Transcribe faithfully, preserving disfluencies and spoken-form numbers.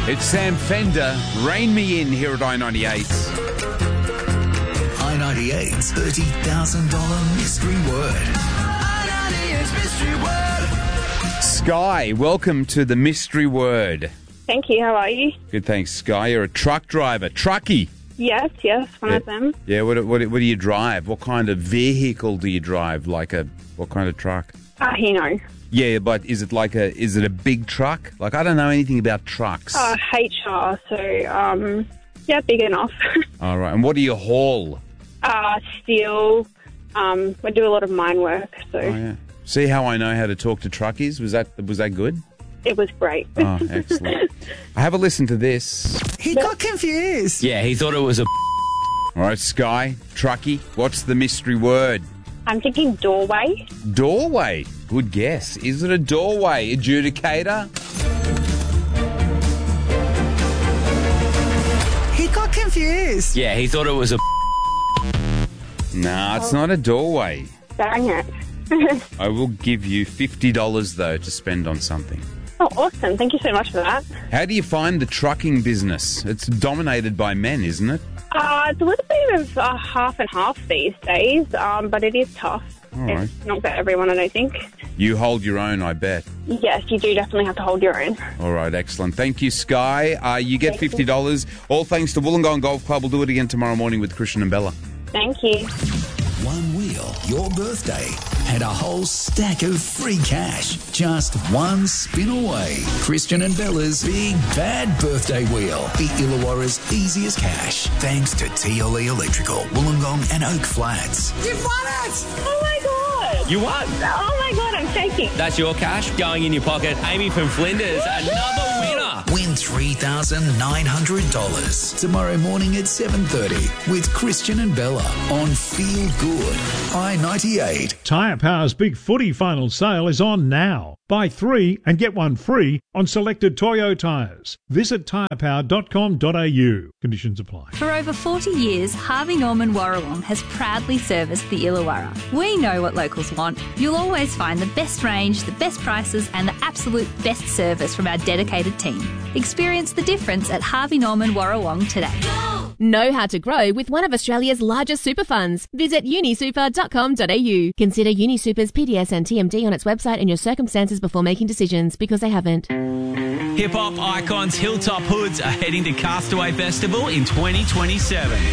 It's Sam Fender, Rain Me In here at I ninety-eight. I ninety-eight's thirty thousand dollars mystery word. I ninety-eight's mystery word. Sky, welcome to the mystery word. Thank you. How are you? Good, thanks, Sky. You're a truck driver. Truckie. Yes, yes, one yeah. of them. Yeah, what, what, what do you drive? What kind of vehicle do you drive? Like a, what kind of truck? Uh, you know. Yeah, but is it like a, is it a big truck? Like, I don't know anything about trucks. Uh, H R, so, um, yeah, big enough. All right, and what do you haul? uh, steel. Um, we do a lot of mine work, so Oh, yeah. See how I know how to talk to truckies? Was that, was that good? it was great. Oh, excellent. I have a listen to this. He got confused. Yeah, he thought it was a... All right, Sky, truckie, what's the mystery word? I'm thinking doorway. Doorway. Good guess. Is it a doorway? Adjudicator? He got confused. Yeah, he thought it was a... Nah, it's not a doorway. Dang it. I will give you fifty dollars, though, to spend on something. Oh, awesome. Thank you so much for that. How do you find the trucking business? It's dominated by men, isn't it? Uh, it's a little bit of uh, half and half these days, um, but it is tough. All right. It's not for everyone, I don't think. You hold your own, I bet. Yes, you do definitely have to hold your own. All right, excellent. Thank you, Sky. Uh, you get fifty dollars. All thanks to Wollongong Golf Club. We'll do it again tomorrow morning with Christian and Bella. Thank you. One wheel, your birthday, and a whole stack of free cash. Just one spin away. Christian and Bella's Big Bad Birthday Wheel. The Illawarra's easiest cash. Thanks to T L E Electrical, Wollongong and Oak Flats. You've won it! Oh, my God. You won! Oh, my God, I'm shaking. That's your cash going in your pocket. Amy from Flinders, another winner. Win three thousand nine hundred dollars tomorrow morning at seven thirty with Christian and Bella on Feel Good. I ninety-eight. Tyre Power's big footy final sale is on now. Buy three and get one free on selected Toyo tyres. Visit tyre power dot com dot a u. Conditions apply. For over forty years, Harvey Norman Warrawong has proudly serviced the Illawarra. We know what locals want. You'll always find the best range, the best prices and the absolute best service from our dedicated team. Experience the difference at Harvey Norman Warrawong today. Know how to grow with one of Australia's largest super funds. Visit uni super dot com dot a u. Consider UniSuper's P D S and T M D on its website and your circumstances before making decisions, because they haven't. Hip-hop icons Hilltop Hoods are heading to Castaway Festival in twenty twenty-seven.